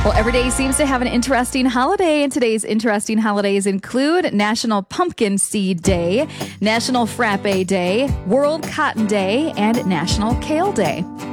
Well, every day seems to have an interesting holiday, and today's interesting holidays include National Pumpkin Seed Day, National Frappe Day, World Cotton Day, and National Kale Day.